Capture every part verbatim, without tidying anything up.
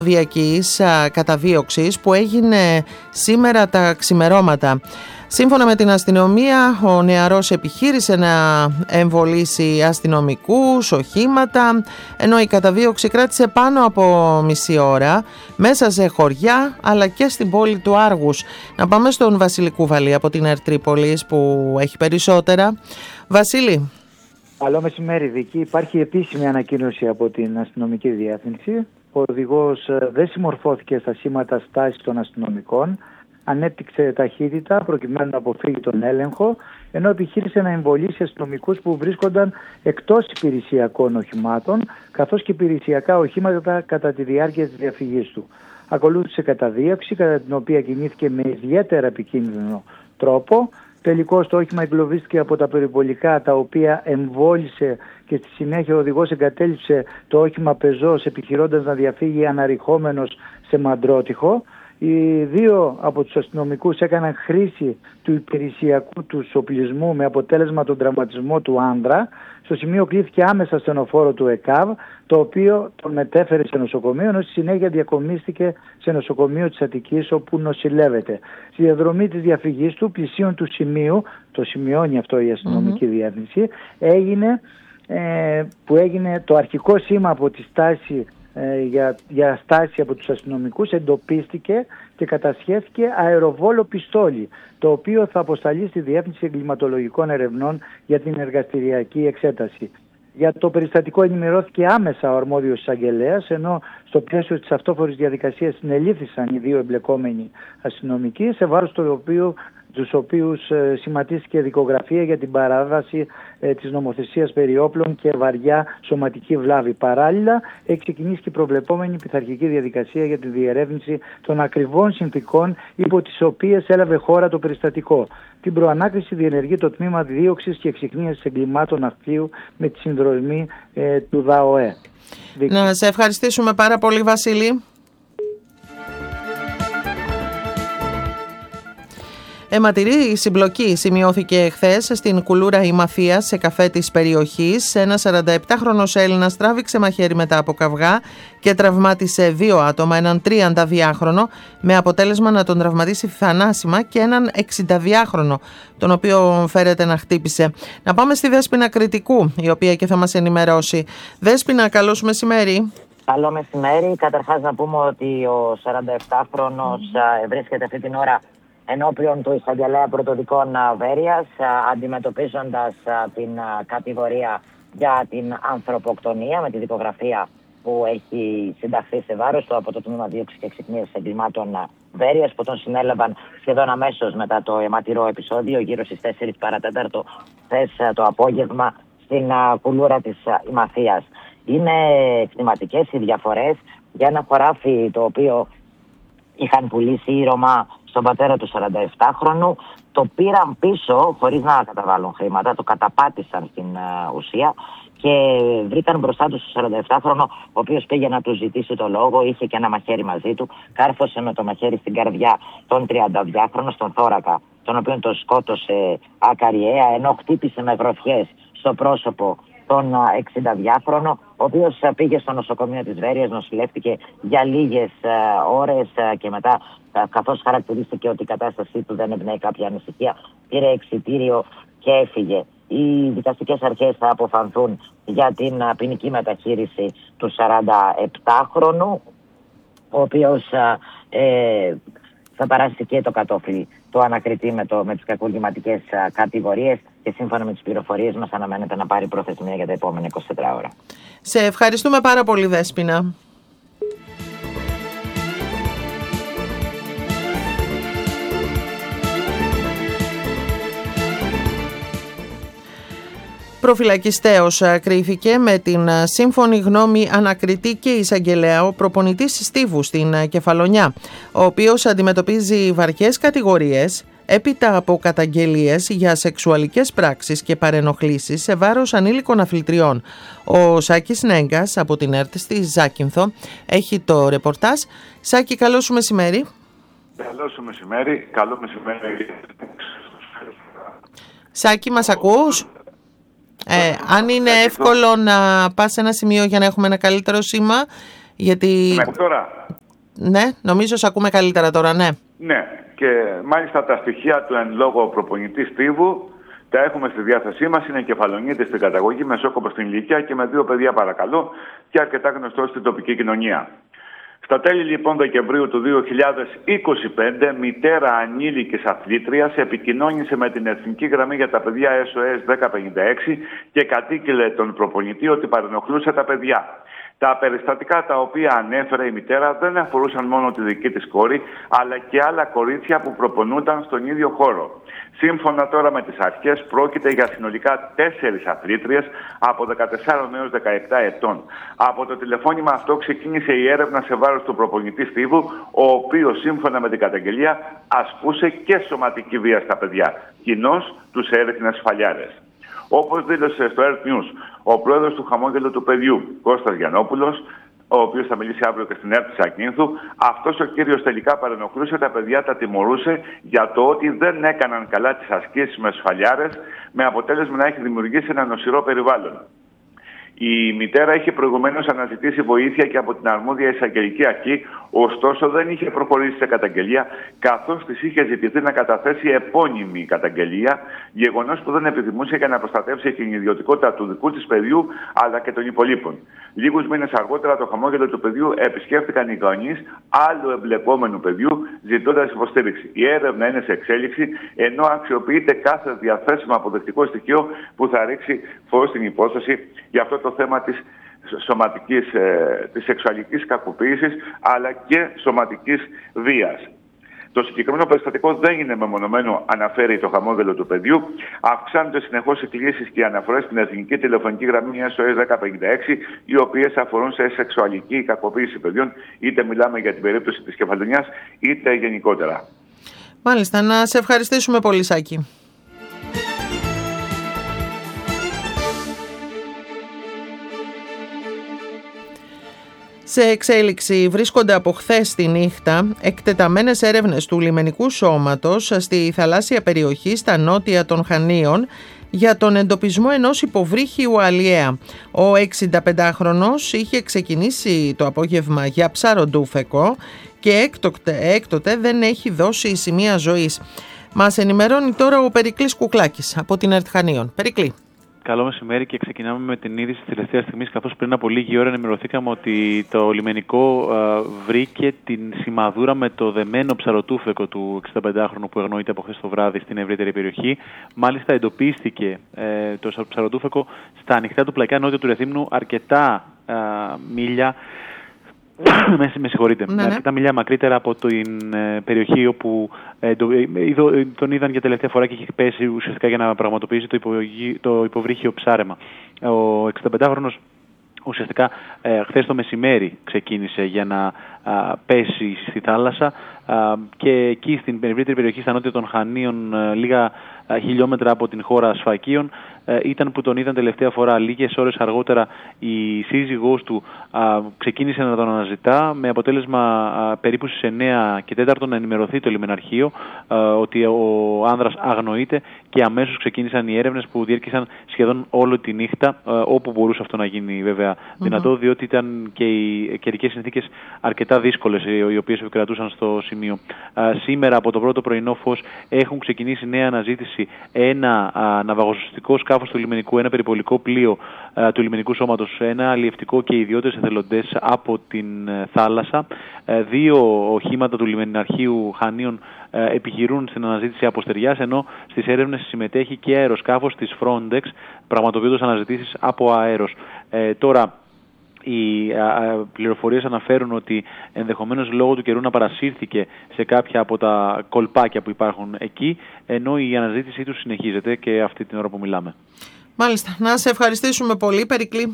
βιακής καταδίωξης που έγινε σήμερα τα ξημερώματα. Σύμφωνα με την αστυνομία, ο νεαρός επιχείρησε να εμβολήσει αστυνομικούς, οχήματα, ενώ η καταδίωξη κράτησε πάνω από μισή ώρα μέσα σε χωριά αλλά και στην πόλη του Άργους. Να πάμε στον Βασίλη Κουβαλή από την ΕΡΤ Τρίπολης που έχει περισσότερα. Βασίλη. Καλό μεσημέρι, Δική. Υπάρχει επίσημη ανακοίνωση από την αστυνομική διεύθυνση. Ο οδηγός δεν συμμορφώθηκε στα σήματα στάσης των αστυνομικών, ανέπτυξε ταχύτητα προκειμένου να αποφύγει τον έλεγχο, ενώ επιχείρησε να εμβολήσει αστυνομικούς που βρίσκονταν εκτός υπηρεσιακών οχημάτων, καθώς και υπηρεσιακά οχήματα κατά τη διάρκεια της διαφυγής του. Ακολούθησε καταδίωξη, κατά την οποία κινήθηκε με ιδιαίτερα επικίνδυνο τρόπο. Τελικώς το όχημα εγκλωβίστηκε από τα περιπολικά, τα οποία εμβόλησε, και στη συνέχεια ο οδηγός εγκατέλειψε το όχημα πεζός, επιχειρώντας να διαφύγει αναρριχόμενος σε μαντρότυχο. Οι δύο από τους αστυνομικούς έκαναν χρήση του υπηρεσιακού του οπλισμού με αποτέλεσμα τον τραυματισμό του άνδρα. Στο σημείο κλήθηκε άμεσα στενοφόρο του ΕΚΑΒ, το οποίο τον μετέφερε σε νοσοκομείο, ενώ στη συνέχεια διακομίστηκε σε νοσοκομείο της Αττικής, όπου νοσηλεύεται. Στη διαδρομή της διαφυγής του, πλησίον του σημείου, το σημειώνει αυτό η αστυνομική mm-hmm. διεύθυνση, έγινε, ε, που έγινε το αρχικό σήμα από τη στάση Για, για στάση από τους αστυνομικούς, εντοπίστηκε και κατασχέθηκε αεροβόλο πιστόλι, το οποίο θα αποσταλεί στη Διεύθυνση Εγκληματολογικών Ερευνών για την εργαστηριακή εξέταση. Για το περιστατικό ενημερώθηκε άμεσα ο αρμόδιος εισαγγελέας, ενώ στο πλαίσιο της αυτόφορης διαδικασίας συνελήφθησαν οι δύο εμπλεκόμενοι αστυνομικοί, σε βάρος του οποίου τους οποίους ε, σηματίστηκε δικογραφία για την παράβαση ε, της νομοθεσίας περί όπλων και βαριά σωματική βλάβη. Παράλληλα, έχει ξεκινήσει και η προβλεπόμενη πειθαρχική διαδικασία για τη διερεύνηση των ακριβών συνθηκών υπό τις οποίες έλαβε χώρα το περιστατικό. Την προανάκριση διενεργεί το Τμήμα Δίωξης και Εξυχνίασης Εγκλημάτων Ναυτιλίου με τη συνδρομή ε, του ΔΑΟΕ. Να σε ευχαριστήσουμε πάρα πολύ, Βασίλη. Αιματηρή συμπλοκή σημειώθηκε χθες στην Κουλούρα Ημαθίας, σε καφέ της περιοχής. Ένας σαρανταεπτάχρονος Έλληνας τράβηξε μαχαίρι μετά από καυγά και τραυμάτισε δύο άτομα, έναν τριανταδυάχρονο, με αποτέλεσμα να τον τραυματίσει θανάσιμα, και έναν εξηνταδυάχρονο, τον οποίο φέρεται να χτύπησε. Να πάμε στη Δέσποινα Κρητικού, η οποία και θα μας ενημερώσει. Δέσποινα, καλώς μεσημέρι. Καλό μεσημέρι. Καταρχάς να πούμε ότι ο σαρανταεπτάχρονος mm. βρίσκεται αυτή την ώρα ενώπιον του εισαγγελέα πρωτοδικών Βέρειας, αντιμετωπίζοντας την κατηγορία για την ανθρωποκτονία με τη δικογραφία που έχει συνταχθεί σε βάρος του από το Τμήμα Δίωξης και Εξυχνίασης Εγκλημάτων Βέρειας, που τον συνέλαβαν σχεδόν αμέσως μετά το αιματηρό επεισόδιο, γύρω στις τέσσερις παρά τέταρτο χθες το απόγευμα στην Κουλούρα της Ημαθίας. Είναι εκτιματικές οι διαφορές για ένα χωράφι το οποίο είχαν πουλήσει οι Ρωμά στον πατέρα του σαρανταεπτάχρονου, το πήραν πίσω χωρίς να καταβάλουν χρήματα, το καταπάτησαν στην uh, ουσία και βρήκαν μπροστά του τον σαρανταεπτάχρονο, ο οποίος πήγε να του ζητήσει το λόγο, είχε και ένα μαχαίρι μαζί του, κάρφωσε με το μαχαίρι στην καρδιά τον τριανταδυάχρονο, στον θώρακα, τον οποίο τον σκότωσε ακαριέα, ενώ χτύπησε με γροθιές στο πρόσωπο τον εξηνταδυάχρονο, ο οποίος πήγε στο νοσοκομείο της Βέρειας, νοσηλεύτηκε για λίγες ώρες και μετά, καθώς χαρακτηρίστηκε ότι η κατάστασή του δεν εμπνέει κάποια ανησυχία, πήρε εξιτήριο και έφυγε. Οι δικαστικές αρχές θα αποφανθούν για την ποινική μεταχείριση του σαρανταεπτάχρονου, ο οποίος ε, θα περάσει και το κατόφλι το ανακριτή με, το, με τις κακουργηματικές κατηγορίες, και σύμφωνα με τις πληροφορίες μας αναμένεται να πάρει προθεσμία για τα επόμενα είκοσι τέσσερις ώρα. Σε ευχαριστούμε πάρα πολύ, Δέσποινα. Προφυλακιστέως κρίθηκε με την σύμφωνη γνώμη ανακριτή και εισαγγελέα ο προπονητής Στίβου στην Κεφαλονιά, ο οποίος αντιμετωπίζει βαριές κατηγορίες έπειτα από καταγγελίες για σεξουαλικές πράξεις και παρενοχλήσεις σε βάρος ανήλικων αθλητριών. Ο Σάκης Νέγκας από την ΕΡΤ στη Ζάκυνθο έχει το ρεπορτάζ. Σάκη, καλό σου μεσημέρι. Καλό σου μεσημέρι. Καλό μεσημέρι. Σάκη, μας ακούς? Ε, αν είναι εύκολο να πας σε ένα σημείο για να έχουμε ένα καλύτερο σήμα, Γιατί... Ναι, τώρα. Ναι, νομίζω σε ακούμε καλύτερα τώρα, ναι. Ναι, και μάλιστα τα στοιχεία του εν λόγω προπονητή Στίβου τα έχουμε στη διάθεσή μας. Είναι κεφαλονίτης στην καταγωγή, μεσόκοπος στην ηλικία και με δύο παιδιά παρακαλώ και αρκετά γνωστός στην τοπική κοινωνία. Στα τέλη λοιπόν Δεκεμβρίου του δύο χιλιάδες είκοσι πέντε, μητέρα ανήλικης αθλήτριας επικοινώνησε με την Εθνική Γραμμή για τα Παιδιά ες ο ες δέκα πενήντα έξι και κατήγγειλε τον προπονητή ότι παρενοχλούσε τα παιδιά. Τα περιστατικά τα οποία ανέφερε η μητέρα δεν αφορούσαν μόνο τη δική της κόρη, αλλά και άλλα κορίτσια που προπονούνταν στον ίδιο χώρο. Σύμφωνα τώρα με τις αρχές, πρόκειται για συνολικά τέσσερις αθλήτριες από δεκατέσσερα έως δεκαεπτά ετών. Από το τηλεφώνημα αυτό ξεκίνησε η έρευνα σε βάρος του προπονητή Στίβου, ο οποίος σύμφωνα με την καταγγελία ασκούσε και σωματική βία στα παιδιά. Κοινώς τους έριχνε σφαλιάρες. Όπως δήλωσε στο Earth News ο πρόεδρος του Χαμόγελου του Παιδιού, Κώστας Γιαννόπουλος, ο οποίος θα μιλήσει αύριο και στην ΕΡΤ της Ακίνθου, αυτός ο κύριος τελικά παρενοχλούσε τα παιδιά, τα τιμωρούσε για το ότι δεν έκαναν καλά τις ασκήσεις με σφαλιάρες, με αποτέλεσμα να έχει δημιουργήσει ένα νοσηρό περιβάλλον. Η μητέρα είχε προηγουμένως αναζητήσει βοήθεια και από την αρμόδια εισαγγελική αρχή, ωστόσο δεν είχε προχωρήσει σε καταγγελία, καθώς της είχε ζητηθεί να καταθέσει επώνυμη καταγγελία, γεγονός που δεν επιθυμούσε για να προστατεύσει την ιδιωτικότητα του δικού της παιδιού αλλά και των υπολείπων. Λίγους μήνες αργότερα, το Χαμόγελο του Παιδιού επισκέφθηκαν οι γονείς άλλου εμπλεκόμενου παιδιού, ζητώντας υποστήριξη. Η έρευνα είναι σε εξέλιξη, ενώ αξιοποιείται κάθε διαθέσιμο αποδεκτικό στοιχείο που θα ρίξει φως στην υπόθεση για αυτό το θέμα της σωματικής, ε, της σεξουαλικής κακοποίησης αλλά και σωματικής βίας. Το συγκεκριμένο περιστατικό δεν είναι μεμονωμένο, αναφέρει το Χαμόγελο του Παιδιού. Αυξάνονται συνεχώς οι κλήσεις και οι αναφορές στην Εθνική Τηλεφωνική Γραμμή ες ο ες δέκα πενήντα έξι, οι οποίες αφορούν σε σεξουαλική κακοποίηση παιδιών, είτε μιλάμε για την περίπτωση της Κεφαλονιάς, είτε γενικότερα. Μάλιστα, να σε ευχαριστήσουμε πολύ, Σάκη. Σε εξέλιξη βρίσκονται από χθες τη νύχτα εκτεταμένες έρευνες του λιμενικού σώματος στη θαλάσσια περιοχή στα νότια των Χανίων για τον εντοπισμό ενός υποβρύχιου αλιέα. Ο εξηνταπεντάχρονος είχε ξεκινήσει το απόγευμα για ψαροντούφεκο και έκτοτε, έκτοτε δεν έχει δώσει σημεία ζωής. Μας ενημερώνει τώρα ο Περικλής Κουκλάκης από την ΕΡΤ Χανίων. Περικλή. Καλό μεσημέρι και ξεκινάμε με την είδηση της τελευταίας στιγμής, καθώς πριν από λίγη ώρα ενημερωθήκαμε ότι το λιμενικό α, βρήκε την σημαδούρα με το δεμένο ψαροτούφεκο του εξηνταπεντάχρονου που αγνοείται από χθες το βράδυ στην ευρύτερη περιοχή. Μάλιστα εντοπίστηκε ε, το ψαροτούφεκο στα ανοιχτά του πλακιά νότια του Ρεθύμνου, αρκετά α, μίλια με, με συγχωρείτε, ναι, ναι. αρκετά μιλιά μακρύτερα από την ε, περιοχή όπου ε, το, ε, τον είδαν για τελευταία φορά και είχε πέσει ουσιαστικά για να πραγματοποιήσει το, υπογεί, το υποβρύχιο ψάρεμα. Ο εξηνταπεντάχρονος ουσιαστικά ε, χθες το μεσημέρι ξεκίνησε για να α, πέσει στη θάλασσα α, και εκεί στην ευρύτερη περιοχή στα νότια των Χανίων, α, λίγα α, χιλιόμετρα από την χώρα Σφακίων, α, ήταν που τον είδαν τελευταία φορά. Λίγες ώρες αργότερα η σύζυγός του α, ξεκίνησε να τον αναζητά, με αποτέλεσμα α, περίπου στις εννέα και τέταρτο να ενημερωθεί το λιμεναρχείο α, ότι ο άνδρας αγνοείται, και αμέσως ξεκίνησαν οι έρευνες που διέρχησαν σχεδόν όλη τη νύχτα, α, όπου μπορούσε αυτό να γίνει βέβαια mm-hmm. δυνατό, διότι ήταν και οι καιρικές συνθήκες αρκετά δύσκολες οι οποίες επικρατούσαν στο σημείο. Α, σήμερα από το πρώτο πρωινό φως έχουν ξεκινήσει νέα αναζήτηση ένα α, ναυαγοσωστικό σκάφος του λιμενικού, ένα περιπολικό πλοίο α, του λιμενικού σώματος, ένα αλλιευτικό και ιδιώτες εθελοντές από την α, θάλασσα. Α, δύο οχήματα του λιμεναρχείου Χανίων α, επιχειρούν στην αναζήτηση από στεριάς, ενώ στις έρευνες συμμετέχει και αεροσκάφος της Frontex, πραγματοποιώντας αναζητήσεις από αέρος. Ε, τώρα, οι πληροφορίες αναφέρουν ότι ενδεχομένως λόγω του καιρού να παρασύρθηκε σε κάποια από τα κολπάκια που υπάρχουν εκεί, ενώ η αναζήτησή τους συνεχίζεται και αυτή την ώρα που μιλάμε. Μάλιστα. Να σε ευχαριστήσουμε πολύ, Περικλή.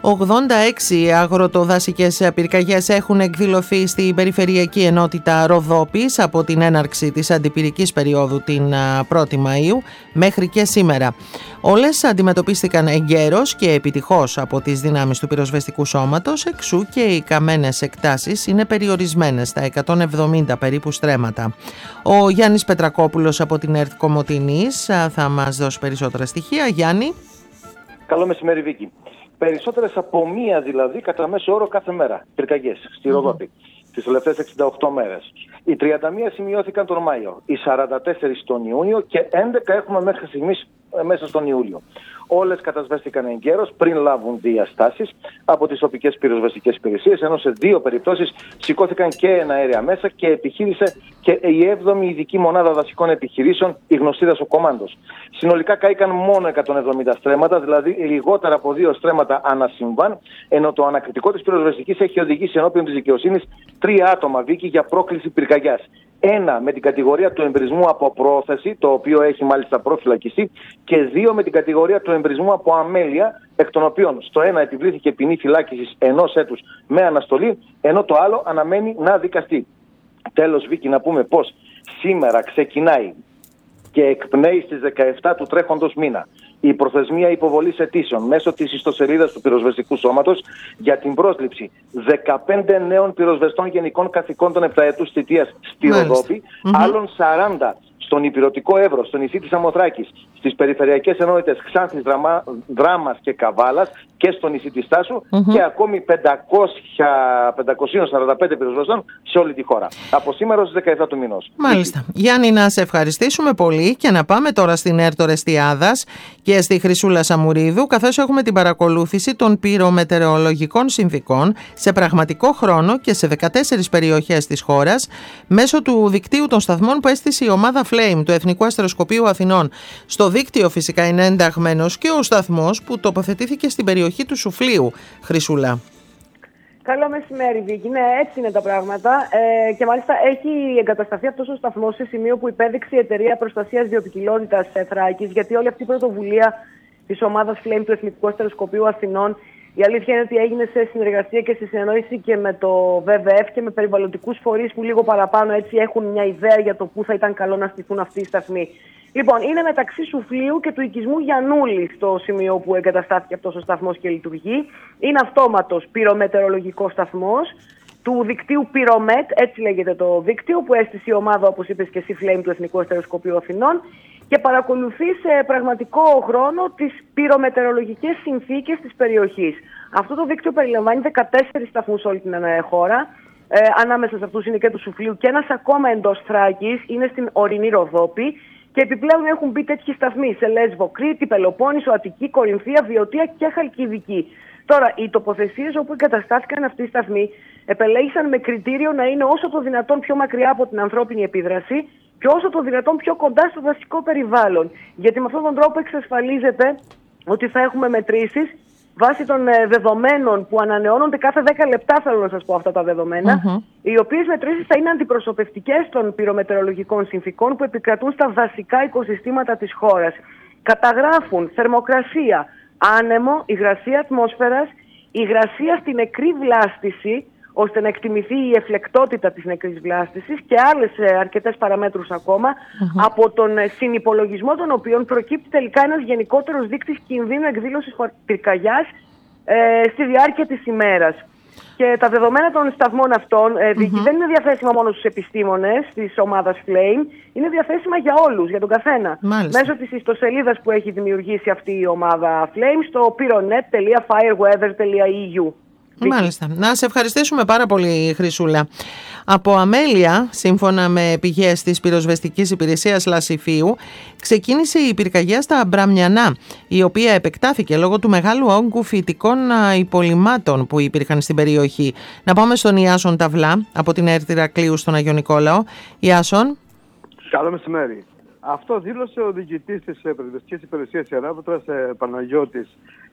ογδόντα έξι αγροτοδασικές πυρκαγιές έχουν εκδηλωθεί στην Περιφερειακή Ενότητα Ροδόπης από την έναρξη της αντιπυρικής περίοδου την πρώτη Μαΐου μέχρι και σήμερα. Όλες αντιμετωπίστηκαν εγκαίρως και επιτυχώς από τις δυνάμεις του πυροσβεστικού σώματος, εξού και οι καμένες εκτάσεις είναι περιορισμένες στα εκατόν εβδομήντα περίπου στρέμματα. Ο Γιάννης Πετρακόπουλος από την ΕΡΤ Κομοτηνής θα μας δώσει περισσότερα στοιχεία. Γιάννη. Καλό μεσημέρι, Βίκη. Περισσότερες από μία δηλαδή κατά μέσο όρο κάθε μέρα πυρκαγιές στη Ροδόπη mm-hmm. τις τελευταίες εξήντα οκτώ μέρες. Οι τριάντα μία σημειώθηκαν τον Μάιο, οι σαράντα τέσσερα τον Ιούνιο και έντεκα έχουμε μέχρι στιγμής μέσα στον Ιούλιο. Όλες κατασβέστηκαν εγκαίρως πριν λάβουν διαστάσεις από τις τοπικές πυροσβεστικές υπηρεσίες, ενώ σε δύο περιπτώσεις σηκώθηκαν και εναέρια μέσα και επιχείρησε και η έβδομη ειδική μονάδα δασικών επιχειρήσεων, η γνωστή δασοκομάντος. Συνολικά κάηκαν μόνο εκατόν εβδομήντα στρέμματα, δηλαδή λιγότερα από δύο στρέμματα ανασυμβάν, ενώ το ανακριτικό της πυροσβεστικής έχει οδηγήσει ενώπιον της δικαιοσύνης τρία άτομα, Βίκη, για πρόκληση πυρκαγιάς. Ένα με την κατηγορία του εμπρισμού από πρόθεση, το οποίο έχει μάλιστα προφυλακιστεί, και δύο με την κατηγορία του εμπρισμού από αμέλεια, εκ των οποίων στο ένα επιβλήθηκε ποινή φυλάκισης ενός έτους με αναστολή, ενώ το άλλο αναμένει να δικαστεί. Τέλος, Βίκη, να πούμε πως σήμερα ξεκινάει και εκπνέει στις δεκαεπτά του τρέχοντος μήνα η προθεσμία υποβολής αιτήσεων μέσω της ιστοσελίδας του πυροσβεστικού σώματος για την πρόσληψη δεκαπέντε νέων πυροσβεστών γενικών καθηκόντων επταετούς θητείας στη Ροδόπη, mm-hmm. άλλων σαράντα στον Ηπειρωτικό Εύρο, στο νησί της Σαμοθράκης, στις περιφερειακές ενότητες Ξάνθης, Δραμα, Δράμας και Καβάλας και στο νησί της Τάσου mm-hmm. και ακόμη πεντακόσια σαράντα πέντε πυροσβεστών σε όλη τη χώρα. Από σήμερα στις δεκαεπτά του μηνός. Μάλιστα. Γιάννη, να σε ευχαριστήσουμε πολύ και να πάμε τώρα στην ΕΡΤ Ορεστιάδας και στη Χρυσούλα Σαμουρίδου, καθώς έχουμε την παρακολούθηση των πυρομετεωρολογικών συνθήκων σε πραγματικό χρόνο και σε δεκατέσσερις περιοχές της χώρας μέσω του δικτύου των σταθμών που έστησε η ομάδα Flame του Εθνικού Αστεροσκοπείου Αθηνών. Στο δίκτυο φυσικά είναι ενταγμένος και ο σταθμός που τοποθετήθηκε στην περιοχή του Σουφλίου. Χρυσούλα. Καλό μεσημέρι, Βίκη. Ναι, έτσι είναι τα πράγματα. Ε, και μάλιστα έχει εγκατασταθεί αυτός ο σταθμός σε σημείο που υπέδειξε η Εταιρεία Προστασίας Βιοποικιλότητας Θράκης, γιατί όλη αυτή η πρωτοβουλία της ομάδας Flame του Εθνικού Αστεροσκοπείου Αθηνών, η αλήθεια είναι ότι έγινε σε συνεργασία και σε συνεννόηση και με το βι βι εφ και με περιβαλλοντικούς φορείς που λίγο παραπάνω έτσι έχουν μια ιδέα για το πού θα ήταν καλό να στηθούν αυτοί οι σταθμοί. Λοιπόν, είναι μεταξύ Σουφλίου και του οικισμού Γιαννούλη στο σημείο που εγκαταστάθηκε αυτός ο σταθμός και λειτουργεί. Είναι αυτόματος πυρομετεωρολογικός σταθμός του δικτύου Pyromet, έτσι λέγεται το δίκτυο, που έστησε η ομάδα, όπως είπες και εσύ, Flame του Εθνικού Αστεροσκοπείου Αθηνών, και παρακολουθεί σε πραγματικό χρόνο τις πυρομετεωρολογικές συνθήκες της περιοχής. Αυτό το δίκτυο περιλαμβάνει δεκατέσσερις σταθμούς όλη την χώρα. Ε, ανάμεσα σε αυτούς είναι και του Σουφλίου και ένας ακόμα εντός Θράκης, είναι στην ορεινή Ροδόπη. Και επιπλέον έχουν μπει τέτοιοι σταθμοί σε Λέσβο, Κρήτη, Πελοπόννησο, Αττική, Κορινθία, Βιωτία και Χαλκιδική. Τώρα, οι τοποθεσίες όπου εγκαταστάθηκαν αυτοί οι σταθμοί επελέγησαν με κριτήριο να είναι όσο το δυνατόν πιο μακριά από την ανθρώπινη επίδραση και όσο το δυνατόν πιο κοντά στο δασικό περιβάλλον. Γιατί με αυτόν τον τρόπο εξασφαλίζεται ότι θα έχουμε μετρήσεις βάσει των ε, δεδομένων που ανανεώνονται κάθε δέκα λεπτά, θέλω να σας πω αυτά τα δεδομένα, mm-hmm. οι οποίες μετρήσεις θα είναι αντιπροσωπευτικές των πυρομετεωρολογικών συνθήκων που επικρατούν στα δασικά οικοσυστήματα της χώρας. Καταγράφουν θερμοκρασία, άνεμο, υγρασία ατμόσφαιρας, υγρασία στη νεκρή βλάστηση, ώστε να εκτιμηθεί η εφλεκτότητα της νεκρής βλάστησης και άλλες ε, αρκετές παραμέτρους ακόμα, mm-hmm. από τον ε, συνυπολογισμό των οποίων προκύπτει τελικά ένας γενικότερος δείκτης κινδύνου εκδήλωσης πυρκαγιάς ε, στη διάρκεια της ημέρας. Και τα δεδομένα των σταθμών αυτών ε, mm-hmm. δεν είναι διαθέσιμα μόνο στους επιστήμονες της ομάδας Flame, είναι διαθέσιμα για όλους, για τον καθένα. Μάλιστα. Μέσω της ιστοσελίδας που έχει δημιουργήσει αυτή η ομάδα Flame στο pyronet τελεία fireweather τελεία e u. Μάλιστα. Να σε ευχαριστήσουμε πάρα πολύ, Χρυσούλα. Από αμέλεια, σύμφωνα με πηγές της πυροσβεστικής υπηρεσίας Λασιφίου, ξεκίνησε η πυρκαγιά στα Μπραμιανά, η οποία επεκτάθηκε λόγω του μεγάλου όγκου φυτικών υπολειμμάτων που υπήρχαν στην περιοχή. Να πάμε στον Ιάσον Ταυλά, από την ΕΡΤ Ηρακλείου στον Αγιο Νικόλαο. Ιάσον. Καλό μεσημέρι. Αυτό δήλωσε ο διοικητής της πυροσβεστικής υπηρεσίας Ιεράπετρας Παναγιώτης